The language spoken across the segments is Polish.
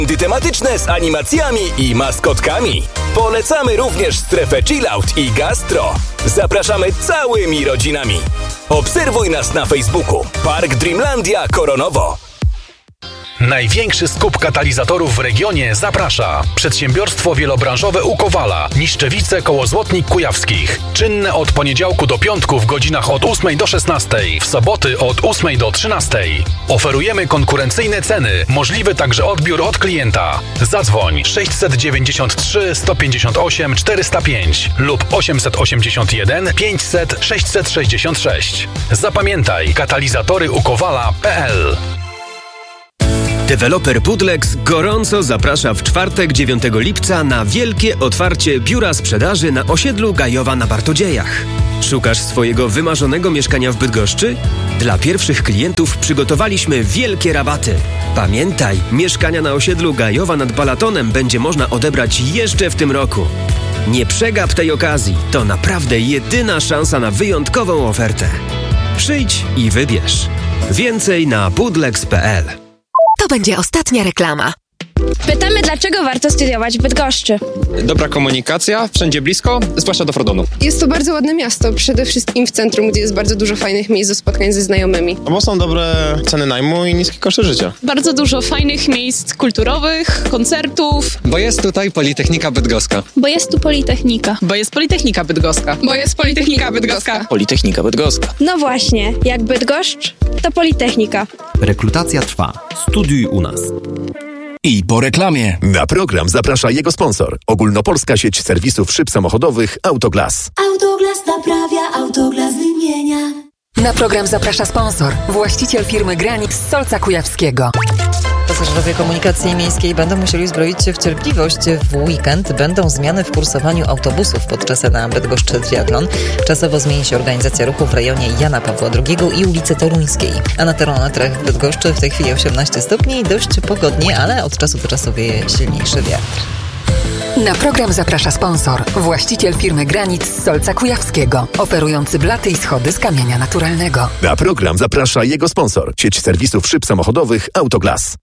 tematyczne z animacjami i maskotkami. Polecamy również strefę chillout i gastro. Zapraszamy całymi rodzinami. Obserwuj nas na Facebooku. Park Dreamlandia Koronowo. Największy skup katalizatorów w regionie zaprasza przedsiębiorstwo wielobranżowe Ukowala, Niszczewice koło Złotnik Kujawskich. Czynne od poniedziałku do piątku w godzinach od 8 do 16, w soboty od 8 do 13. Oferujemy konkurencyjne ceny, możliwy także odbiór od klienta. Zadzwoń 693 158 405 lub 881 500 666. Zapamiętaj, katalizatoryukowala.pl. Deweloper Budlex gorąco zaprasza w czwartek 9 lipca na wielkie otwarcie biura sprzedaży na osiedlu Gajowa na Bartodziejach. Szukasz swojego wymarzonego mieszkania w Bydgoszczy? Dla pierwszych klientów przygotowaliśmy wielkie rabaty. Pamiętaj, mieszkania na osiedlu Gajowa nad Balatonem będzie można odebrać jeszcze w tym roku. Nie przegap tej okazji, to naprawdę jedyna szansa na wyjątkową ofertę. Przyjdź i wybierz. Więcej na budlex.pl. To będzie ostatnia reklama. Pytamy, dlaczego warto studiować w Bydgoszczy. Dobra komunikacja, wszędzie blisko, zwłaszcza do Frodonu. Jest to bardzo ładne miasto, przede wszystkim w centrum, gdzie jest bardzo dużo fajnych miejsc do spotkań ze znajomymi. Bo są dobre ceny najmu i niskie koszty życia. Bardzo dużo fajnych miejsc kulturowych, koncertów. Bo jest tutaj Politechnika Bydgoska. Bo jest tu Politechnika. Bo jest Politechnika Bydgoska. Bo jest Politechnika Bydgoska. Politechnika Bydgoska. No właśnie, jak Bydgoszcz, to Politechnika. Rekrutacja trwa. Studiuj u nas. I po reklamie. Na program zaprasza jego sponsor. Ogólnopolska sieć serwisów szyb samochodowych Autoglas. Autoglas naprawia, Autoglas wymienia. Na program zaprasza sponsor, właściciel firmy Granit z Solca Kujawskiego. Pasażerowie komunikacji miejskiej będą musieli uzbroić się w cierpliwość. W weekend będą zmiany w kursowaniu autobusów pod trasę na Bydgoszcz Triathlon. Czasowo zmieni się organizacja ruchu w rejonie Jana Pawła II i ulicy Toruńskiej. A na termometrach w Bydgoszczy w tej chwili 18 stopni, dość pogodnie, ale od czasu do czasu wieje silniejszy wiatr. Na program zaprasza sponsor, właściciel firmy Granit z Solca Kujawskiego, oferujący blaty i schody z kamienia naturalnego. Na program zaprasza jego sponsor. Sieć serwisów szyb samochodowych Autoglas.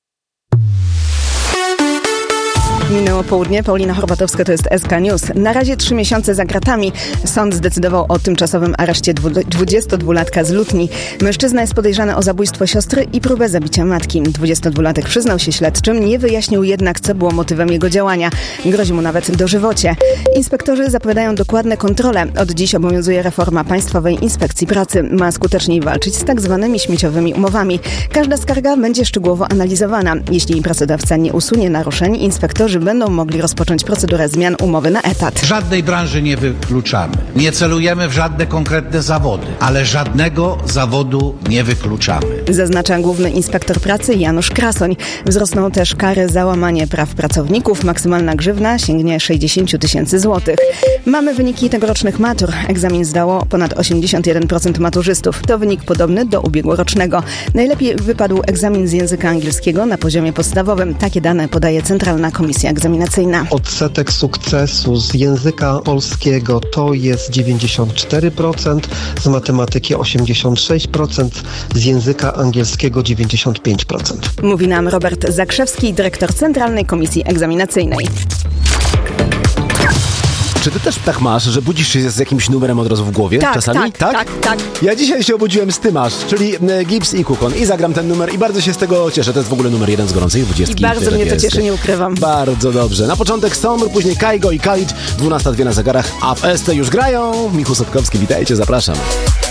Minęło południe. Paulina Horbatowska, to jest SK News. Na razie 3 miesiące za gratami. Sąd zdecydował o tymczasowym areszcie 22-latka z Lutni. Mężczyzna jest podejrzany o zabójstwo siostry i próbę zabicia matki. 22-latek przyznał się śledczym, nie wyjaśnił jednak, co było motywem jego działania. Grozi mu nawet dożywocie. Inspektorzy zapowiadają dokładne kontrole. Od dziś obowiązuje reforma Państwowej Inspekcji Pracy. Ma skuteczniej walczyć z tak zwanymi śmieciowymi umowami. Każda skarga będzie szczegółowo analizowana. Jeśli pracodawca nie usunie naruszeń, inspektorzy będą mogli rozpocząć procedurę zmian umowy na etat. Żadnej branży nie wykluczamy. Nie celujemy w żadne konkretne zawody, ale żadnego zawodu nie wykluczamy. Zaznacza główny inspektor pracy Janusz Krasoń. Wzrosną też kary za łamanie praw pracowników. Maksymalna grzywna sięgnie 60 000 złotych. Mamy wyniki tegorocznych matur. Egzamin zdało ponad 81% maturzystów. To wynik podobny do ubiegłorocznego. Najlepiej wypadł egzamin z języka angielskiego na poziomie podstawowym. Takie dane podaje Centralna Komisja Egzaminacyjna. Odsetek sukcesu z języka polskiego to jest 94%, z matematyki 86%, z języka angielskiego 95%. Mówi nam Robert Zakrzewski, dyrektor Centralnej Komisji Egzaminacyjnej. Czy ty też tak masz, że budzisz się z jakimś numerem od razu w głowie czasami? Tak. Ja dzisiaj się obudziłem z tym aż, czyli Gibbs i Kukon i zagram ten numer i bardzo się z tego cieszę. To jest w ogóle numer 1 z gorącej 20. I bardzo mnie to cieszy, nie ukrywam. Bardzo dobrze. Na początek Somr, później Kaigo i Khalid, 12:02 na zegarach, a w ST już grają. Michał Sotkowski, witajcie, zapraszam.